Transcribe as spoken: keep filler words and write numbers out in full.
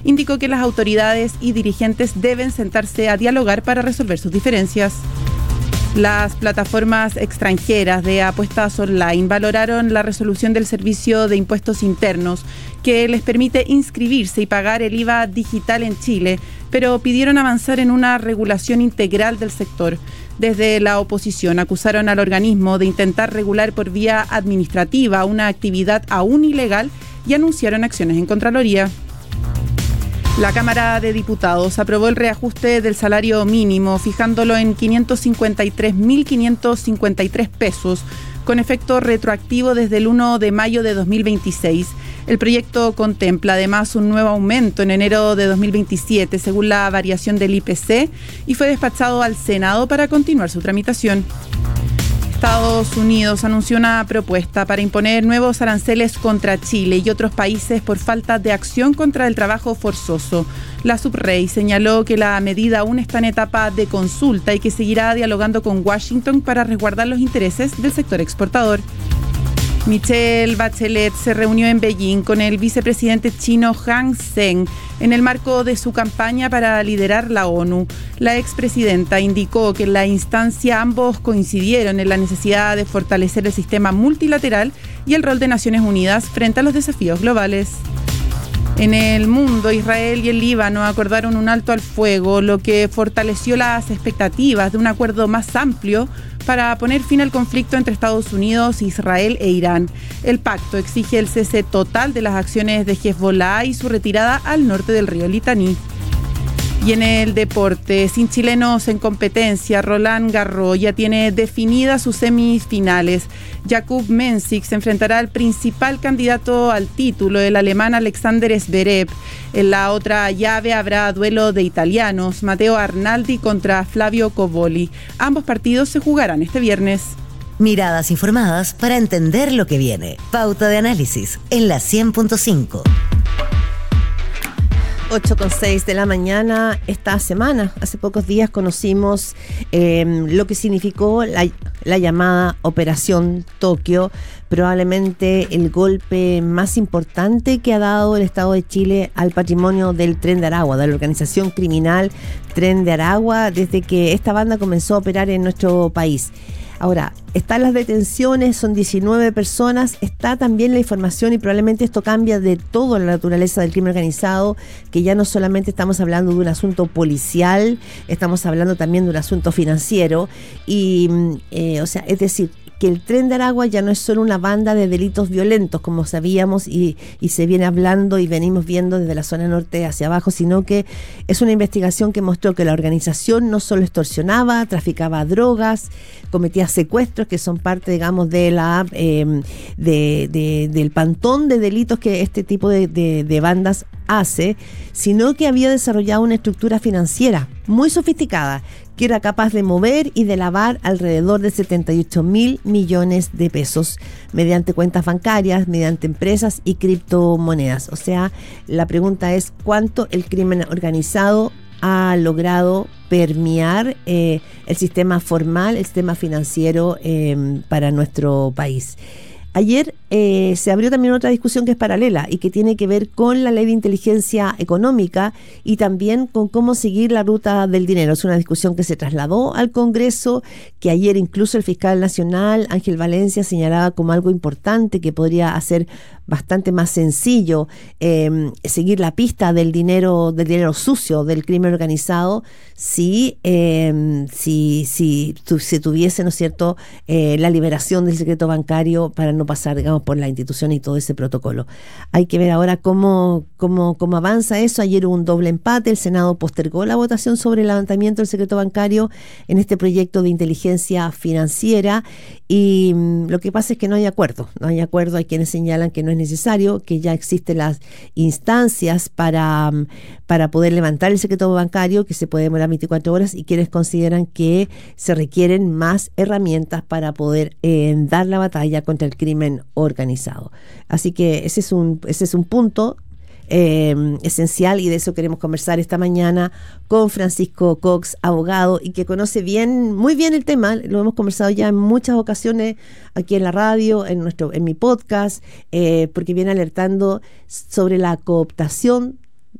indicó que las autoridades y dirigentes deben sentarse a dialogar para resolver sus diferencias. Las plataformas extranjeras de apuestas online valoraron la resolución del Servicio de Impuestos Internos que les permite inscribirse y pagar el I V A digital en Chile, pero pidieron avanzar en una regulación integral del sector. Desde la oposición acusaron al organismo de intentar regular por vía administrativa una actividad aún ilegal y anunciaron acciones en Contraloría. La Cámara de Diputados aprobó el reajuste del salario mínimo, fijándolo en quinientos cincuenta y tres mil quinientos cincuenta y tres pesos, con efecto retroactivo desde el primero de mayo de dos mil veintiséis. El proyecto contempla además un nuevo aumento en enero de dos mil veintisiete, según la variación del I P C, y fue despachado al Senado para continuar su tramitación. Estados Unidos anunció una propuesta para imponer nuevos aranceles contra Chile y otros países por falta de acción contra el trabajo forzoso. La Subrey señaló que la medida aún está en etapa de consulta y que seguirá dialogando con Washington para resguardar los intereses del sector exportador. Michelle Bachelet se reunió en Beijing con el vicepresidente chino Han Zheng en el marco de su campaña para liderar la ONU. La expresidenta indicó que en la instancia ambos coincidieron en la necesidad de fortalecer el sistema multilateral y el rol de Naciones Unidas frente a los desafíos globales. En el mundo, Israel y el Líbano acordaron un alto al fuego, lo que fortaleció las expectativas de un acuerdo más amplio para poner fin al conflicto entre Estados Unidos, Israel e Irán. El pacto exige el cese total de las acciones de Hezbollah y su retirada al norte del río Litaní. Y en el deporte, sin chilenos en competencia, Roland Garros ya tiene definidas sus semifinales. Jakub Mensik se enfrentará al principal candidato al título, el alemán Alexander Zverev. En la otra llave habrá duelo de italianos, Matteo Arnaldi contra Flavio Cobolli. Ambos partidos se jugarán este viernes. Miradas informadas para entender lo que viene. Pauta de análisis en la cien punto cinco. ocho con seis de la mañana esta semana. Hace pocos días conocimos eh, lo que significó la, la llamada Operación Tokio, probablemente el golpe más importante que ha dado el Estado de Chile al patrimonio del Tren de Aragua, de la organización criminal Tren de Aragua, desde que esta banda comenzó a operar en nuestro país. Ahora, están las detenciones, son diecinueve personas, está también la información y probablemente esto cambia de todo la naturaleza del crimen organizado, que ya no solamente estamos hablando de un asunto policial, estamos hablando también de un asunto financiero y, eh, o sea, es decir, que el Tren de Aragua ya no es solo una banda de delitos violentos, como sabíamos y, y se viene hablando y venimos viendo desde la zona norte hacia abajo, sino que es una investigación que mostró que la organización no solo extorsionaba, traficaba drogas, cometía secuestros, que son parte, digamos, de la eh, de, de, del pantón de delitos que este tipo de, de, de bandas hace, sino que había desarrollado una estructura financiera muy sofisticada, que era capaz de mover y de lavar alrededor de setenta y ocho mil millones de pesos mediante cuentas bancarias, mediante empresas y criptomonedas. O sea, la pregunta es cuánto el crimen organizado ha logrado permear eh, el sistema formal, el sistema financiero eh, para nuestro país. Ayer eh, se abrió también otra discusión que es paralela y que tiene que ver con la ley de inteligencia económica y también con cómo seguir la ruta del dinero. Es una discusión que se trasladó al Congreso, que ayer incluso el fiscal nacional, Ángel Valencia, señalaba como algo importante que podría hacer bastante más sencillo eh, seguir la pista del dinero, del dinero sucio, del crimen organizado, si, eh, si, si tu, se tuviese, ¿no es cierto?, eh, la liberación del secreto bancario para no pasar, digamos, por la institución y todo ese protocolo. Hay que ver ahora cómo, cómo, cómo avanza eso. Ayer hubo un doble empate, el Senado postergó la votación sobre el levantamiento del secreto bancario en este proyecto de inteligencia financiera y mmm, lo que pasa es que no hay acuerdo, no hay acuerdo, hay quienes señalan que no es necesario, que ya existen las instancias para, para poder levantar el secreto bancario, que se puede demorar veinticuatro horas, y quienes consideran que se requieren más herramientas para poder eh, dar la batalla contra el crimen organizado. Así que ese es un, ese es un punto Eh, esencial y de eso queremos conversar esta mañana con Francisco Cox, abogado y que conoce bien, muy bien el tema. Lo hemos conversado ya en muchas ocasiones aquí en la radio, en nuestro, en mi podcast, eh, porque viene alertando sobre la cooptación